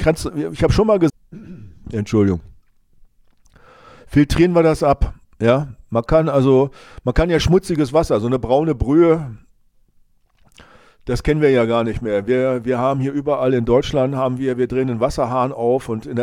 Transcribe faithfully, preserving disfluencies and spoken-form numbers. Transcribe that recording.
kann's, ich habe schon mal gesagt, Entschuldigung, filtrieren wir das ab. Ja, man kann also, man kann ja schmutziges Wasser, so eine braune Brühe, das kennen wir ja gar nicht mehr. Wir, wir haben hier überall in Deutschland, haben wir, wir drehen den Wasserhahn auf und in der